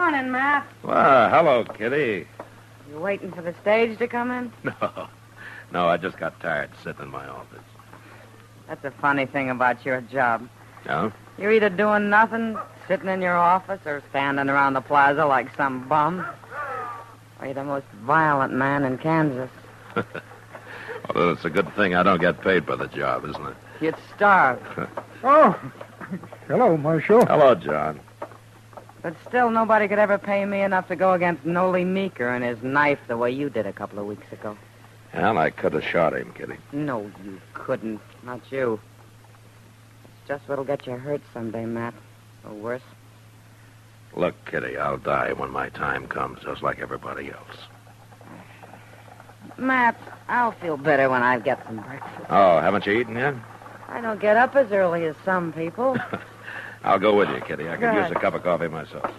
Morning, Matt. Well, hello, Kitty. You waiting for the stage to come in? No, I just got tired sitting in my office. That's a funny thing about your job. No? You're either doing nothing, sitting in your office, or standing around the plaza like some bum. Or you're the most violent man in Kansas. Well, it's a good thing I don't get paid for the job, isn't it? You'd starve. Oh, hello, Marshal. Hello, John. But still, nobody could ever pay me enough to go against Noli Meeker and his knife the way you did a couple of weeks ago. Well, I could have shot him, Kitty. No, you couldn't. Not you. It's just what'll get you hurt someday, Matt. Or worse. Look, Kitty, I'll die when my time comes, just like everybody else. Matt, I'll feel better when I get some breakfast. Oh, haven't you eaten yet? I don't get up as early as some people. I'll go with you, Kitty. I could Good. use a cup of coffee myself.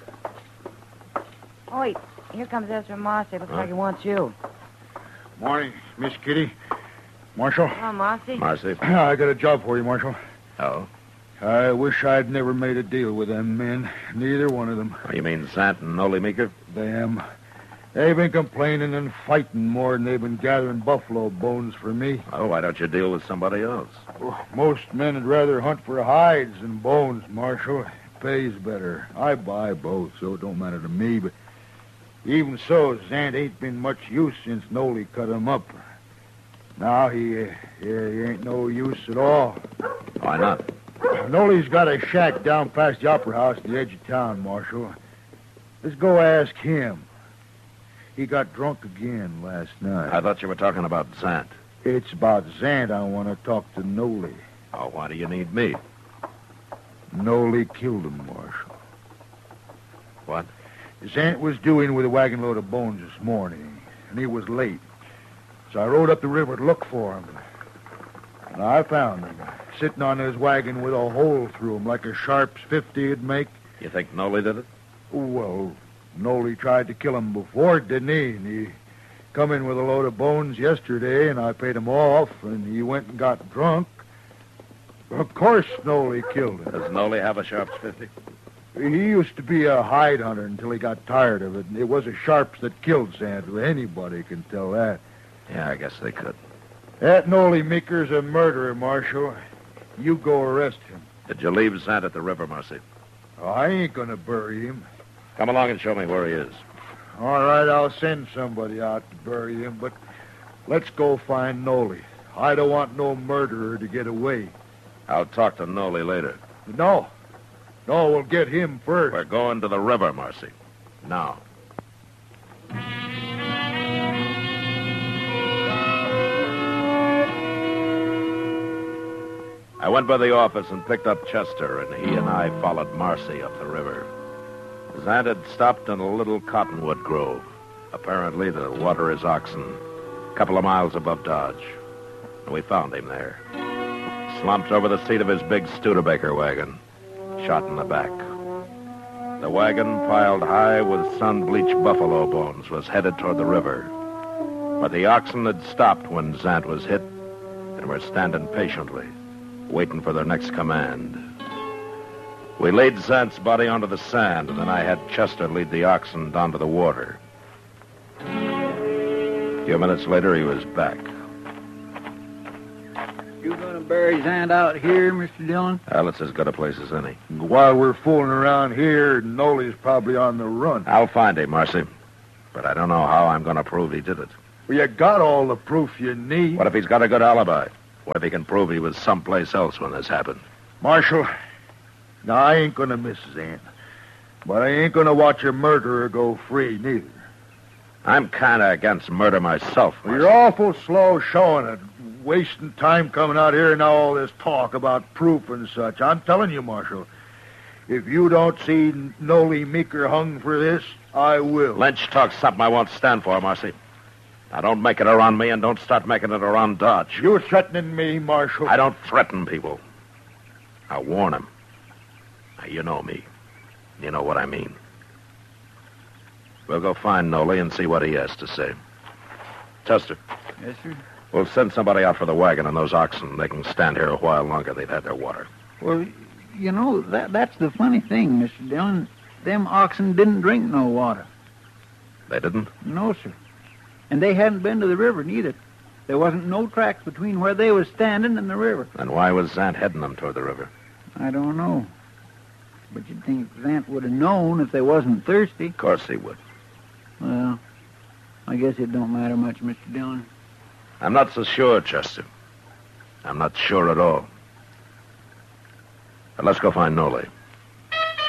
Oh, wait. Here comes Ezra Marcy. Looks like he wants you. Morning, Miss Kitty. Marshal. Oh, Marcy. Marcy. I got a job for you, Marshal. Oh? I wish I'd never made a deal with them men. Neither one of them. Oh, you mean Sant and Noli Meeker? Them. They've been complaining and fighting more than they've been gathering buffalo bones for me. Oh, why don't you deal with somebody else? Most men would rather hunt for hides than bones, Marshal. It pays better. I buy both, so it don't matter to me, but even so, Zant ain't been much use since Noli cut him up. Now he ain't no use at all. Why not? Noli's got a shack down past the Opera House at the edge of town, Marshal. Let's go ask him. He got drunk again last night. I thought you were talking about Sant. It's about Zant I want to talk to Noli. Oh, why do you need me? Noli killed him, Marshal. What? Zant was due in with a wagon load of bones this morning, and he was late. So I rode up the river to look for him. And I found him, sitting on his wagon with a hole through him like a Sharps 50 would make. You think Noli did it? Well, Noli tried to kill him before, didn't he? And he come in with a load of bones yesterday, and I paid him off, and he went and got drunk. Of course Noli killed him. Does Noli have a Sharps 50? He used to be a hide hunter until he got tired of it. And it was a Sharps that killed Santa. Anybody can tell that. Yeah, I guess they could. That Noli Meeker's a murderer, Marshal. You go arrest him. Did you leave Sant at the river, Marcy? Oh, I ain't gonna bury him. Come along and show me where he is. All right, I'll send somebody out to bury him, but let's go find Noli. I don't want no murderer to get away. I'll talk to Noli later. No, we'll get him first. We're going to the river, Marcy. Now. I went by the office and picked up Chester, and he and I followed Marcy up the river. Zant had stopped in a little cottonwood grove, apparently to water his oxen, a couple of miles above Dodge. And we found him there, slumped over the seat of his big Studebaker wagon, shot in the back. The wagon, piled high with sun-bleached buffalo bones, was headed toward the river. But the oxen had stopped when Zant was hit and were standing patiently, waiting for their next command. We laid Zant's body onto the sand, and then I had Chester lead the oxen down to the water. A few minutes later, he was back. You gonna bury Zant out here, Mr. Dillon? Well, it's as good a place as any. While we're fooling around here, Noli's probably on the run. I'll find him, Marcy. But I don't know how I'm going to prove he did it. Well, you got all the proof you need. What if he's got a good alibi? What if he can prove he was someplace else when this happened? Marshal, now I ain't gonna miss Zant. But I ain't gonna watch a murderer go free, neither. I'm kind of against murder myself, Well, Marcy. you're awful slow showing it. Wasting time coming out here and now all this talk about proof and such. I'm telling you, Marshal, if you don't see Noli Meeker hung for this, I will. Lynch talks something I won't stand for, Marcy. Now, don't make it around me and don't start making it around Dodge. You're threatening me, Marshal. I don't threaten people. I warn them. Now, you know me. You know what I mean. We'll go find Noli and see what he has to say. Chester, Yes, sir. we'll send somebody out for the wagon and those oxen. They can stand here a while longer. They've had their water. Well, you know, that's the funny thing, Mr. Dillon. them oxen didn't drink no water. They didn't? No, sir. And they hadn't been to the river, neither. There wasn't no tracks between where they was standing and the river. Then why was Zant heading them toward the river? I don't know. But you'd think Zant would have known if they wasn't thirsty. Of course he would. Well, I guess it don't matter much, Mr. Dillon. I'm not so sure, Chester. I'm not sure at all. But let's go find Nole.